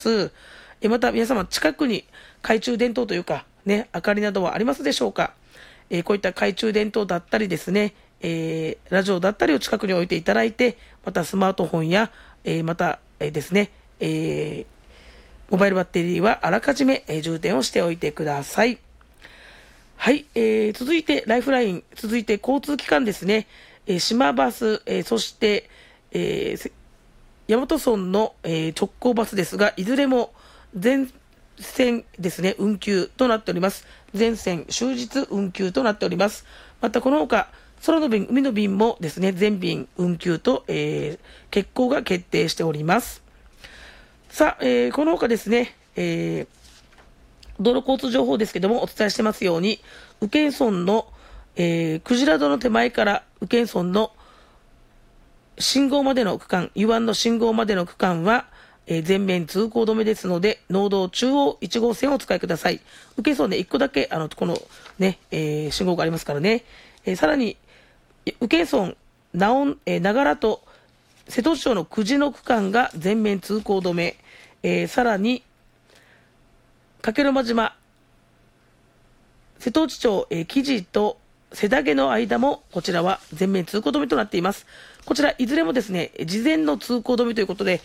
また皆様近くに懐中電灯というかね、明かりなどはありますでしょうか。こういった懐中電灯だったりですね、ラジオだったりを近くに置いていただいて、またスマートフォンや、また、ですね、モバイルバッテリーはあらかじめ、充電をしておいてください。はい、続いてライフライン、続いて交通機関ですね、島バス、そして、大和村の、直行バスですが、いずれも全線ですね、運休となっております。全線終日運休となっております。またこの他、空の便、海の便もですね、全便運休と、欠航が決定しております。さあ、この他ですね、道路交通情報ですけども、お伝えしてますように、宇検村の、クジラ戸の手前から宇検村の信号までの区間、湯湾の信号までの区間は、全面通行止めですので、農道中央1号線をお使いください。宇検村で1個だけ、このね、信号がありますからね。さらに、宇検村、ながらと瀬戸内町の久慈の区間が全面通行止め。さらに、加計呂麻島、瀬戸内町、木地と瀬田の間も、こちらは全面通行止めとなっています。こちら、いずれもですね、事前の通行止めということで、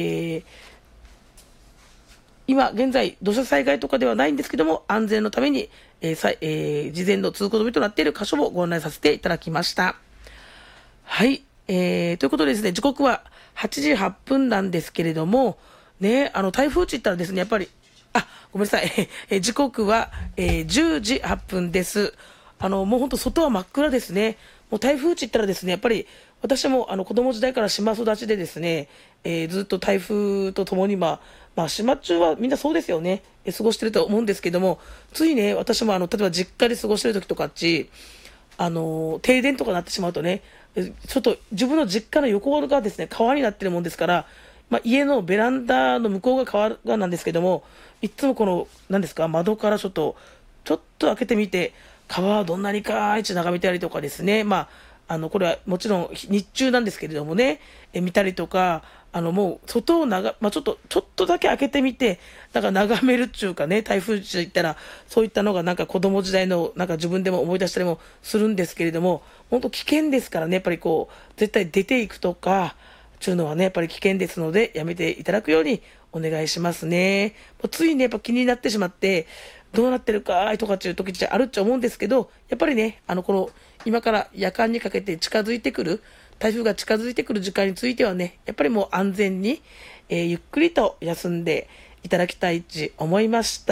今現在、土砂災害とかではないんですけども、安全のために、事前の通行止めとなっている箇所をご案内させていただきました。はい、ということでですね、時刻は8時8分なんですけれども、ね、台風って言ったらですね、やっぱり、ごめんなさい、時刻は、10時8分です。もう本当外は真っ暗ですね。もう台風って言ったらですね、やっぱり私も子供時代から島育ちでですね、ずっと台風とともに島中はみんなそうですよね、過ごしてると思うんですけども、ついね、私も例えば実家で過ごしてる時とか停電とかなってしまうとね、ちょっと自分の実家の横がですね、川になってるもんですから、家のベランダの向こうが川がなんですけども、いつも何ですか、窓からちょっと開けてみて、川はどんなにかいち眺めたりとかですね、これはもちろん日中なんですけれどもね、見たりとか、もう外をちょっとだけ開けてみて、眺めるっていうかね、台風って言ったら、そういったのが子供時代の自分でも思い出したりもするんですけれども、本当危険ですからね、やっぱり絶対出ていくとか、っていうのはね、やっぱり危険ですので、やめていただくようにお願いしますね。ついね、やっぱ気になってしまって、どうなってるかとかっていう時ってあるっちゃ思うんですけど、やっぱりね、今から夜間にかけて台風が近づいてくる時間についてはね、やっぱりもう安全に、ゆっくりと休んでいただきたいと思いました。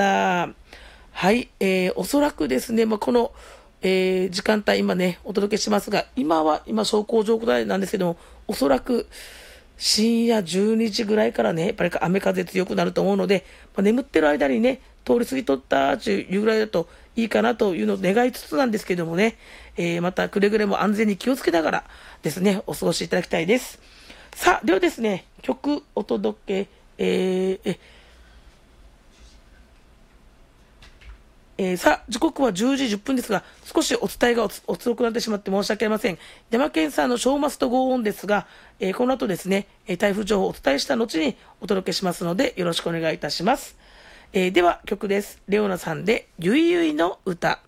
はい、おそらくですね、この、時間帯今ね、お届けしますが、今小康状態なんですけども、おそらく深夜12時ぐらいからね、やっぱり雨風強くなると思うので、眠ってる間にね、通り過ぎとったというぐらいだといいかなというのを願いつつなんですけどもね、またくれぐれも安全に気をつけながらですね、お過ごしいただきたいです。さあ、ではですね、曲お届け、さあ、時刻は10時10分ですが、少しお伝えが遅くなってしまって申し訳ありません。山県さんのショーマストゴーオンですが、この後ですね、台風情報をお伝えした後にお届けしますので、よろしくお願いいたします。では、曲です。レオナさんで、ゆいゆいの歌。